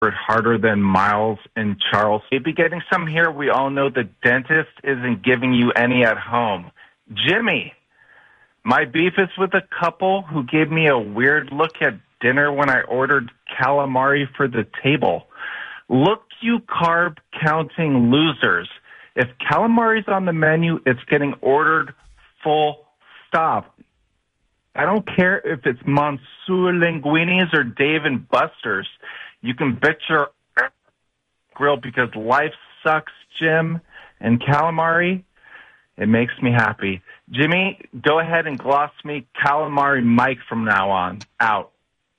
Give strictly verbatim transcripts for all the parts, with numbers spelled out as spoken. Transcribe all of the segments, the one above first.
harder than Miles and Charles. Maybe getting some here. We all know the dentist isn't giving you any at home. Jimmy, my beef is with a couple who gave me a weird look at dinner when I ordered calamari for the table. Look, you carb-counting losers. If calamari's on the menu, it's getting ordered full stop. I don't care if it's Monsieur Linguini's or Dave and Buster's. You can bet your grill because life sucks, Jim. And calamari, it makes me happy. Jimmy, go ahead and gloss me Calamari Mike from now on. Out.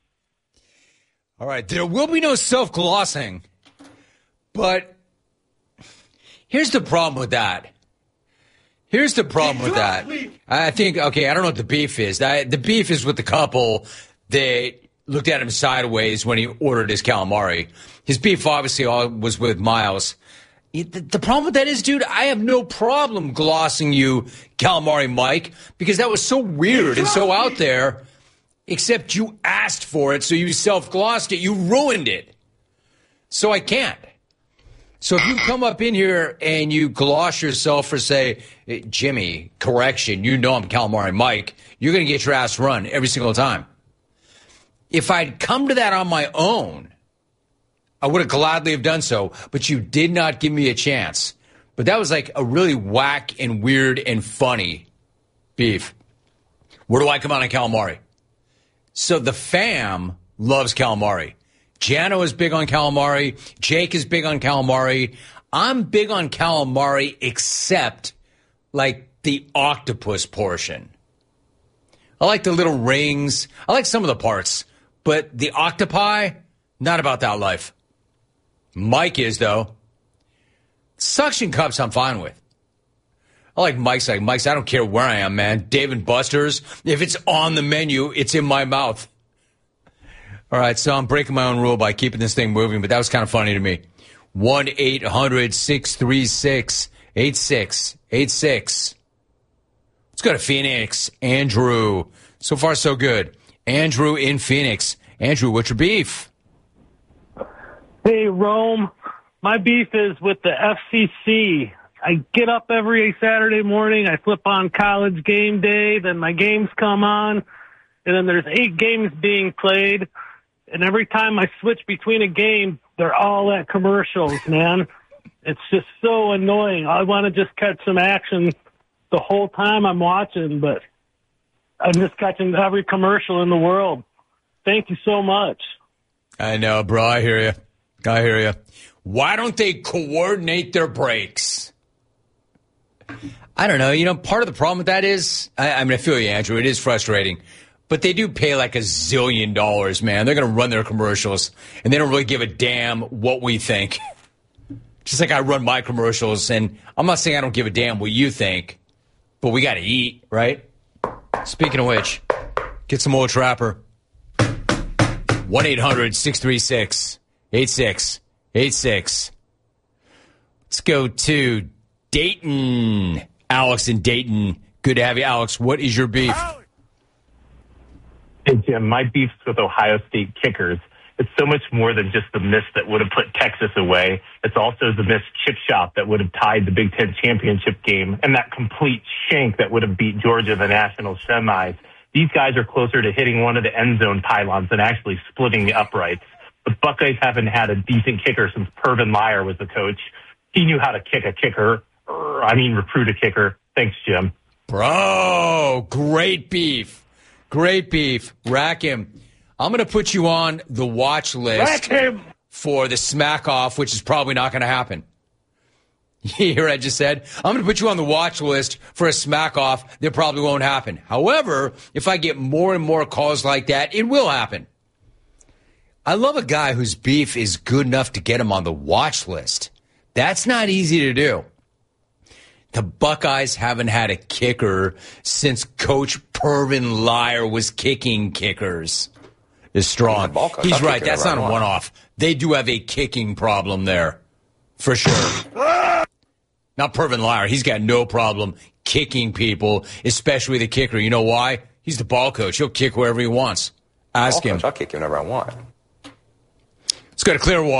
All right, there will be no self-glossing. But here's the problem with that. Here's the problem with that. I think, okay, I don't know what the beef is. I, the beef is with the couple that looked at him sideways when he ordered his calamari. His beef obviously all was with Miles. The, the problem with that is, dude, I have no problem glossing you Calamari Mike because that was so weird and so out there, except you asked for it, so you self-glossed it. You ruined it. So I can't. So if you come up in here and you gloss yourself for, say, Jimmy, correction, you know I'm Calamari Mike, you're going to get your ass run every single time. If I'd come to that on my own, I would have gladly have done so, but you did not give me a chance. But that was like a really whack and weird and funny beef. Where do I come out on calamari? So the fam loves calamari. Jano is big on calamari. Jake is big on calamari. I'm big on calamari except like the octopus portion. I like the little rings. I like some of the parts. But the octopi, not about that life. Mike is, though. Suction cups I'm fine with. I like Mike's. Like Mike's, I don't care where I am, man. Dave and Buster's, if it's on the menu, it's in my mouth. All right, so I'm breaking my own rule by keeping this thing moving, but that was kind of funny to me. one eight hundred six three six eight six eight six. Let's go to Phoenix. Andrew. So far, so good. Andrew in Phoenix. Andrew, what's your beef? Hey, Rome. My beef is with the F C C. I get up every Saturday morning. I flip on College Game Day. Then my games come on. And then there's eight games being played. And every time I switch between a game, they're all at commercials, man. It's just so annoying. I want to just catch some action the whole time I'm watching, but I'm just catching every commercial in the world. Thank you so much. I know, bro. I hear you. I hear you. Why don't they coordinate their breaks? I don't know. You know, part of the problem with that is, I, I mean, I feel you, Andrew. It is frustrating. But they do pay like a zillion dollars, man. They're going to run their commercials, and they don't really give a damn what we think. Just like I run my commercials, and I'm not saying I don't give a damn what you think, but we got to eat, right? Speaking of which, get some old Trapper. one eight hundred six three six eight six eight six. Let's go to Dayton. Alex in Dayton. Good to have you, Alex. What is your beef? Hey, Jim, my beef's with Ohio State kickers. It's so much more than just the miss that would have put Texas away. It's also the missed chip shot that would have tied the Big Ten championship game and that complete shank that would have beat Georgia in the national semis. These guys are closer to hitting one of the end zone pylons than actually splitting the uprights. The Buckeyes haven't had a decent kicker since Pervin Lyer was the coach. He knew how to kick a kicker. I mean, recruit a kicker. Thanks, Jim. Bro, great beef. Great beef. Rack him. I'm going to put you on the watch list for the smack off, which is probably not going to happen. You hear what I just said? I'm going to put you on the watch list for a smack off that probably won't happen. However, if I get more and more calls like that, it will happen. I love a guy whose beef is good enough to get him on the watch list. That's not easy to do. The Buckeyes haven't had a kicker since Coach Pervin Lyer was kicking kickers. Is strong. He's right. That's not a one-off. They do have a kicking problem there, for sure. Not Pervin Lyer. He's got no problem kicking people, especially the kicker. You know why? He's the ball coach. He'll kick wherever he wants. Ask him. I'll kick you whenever I want. Let's go to Clearwater.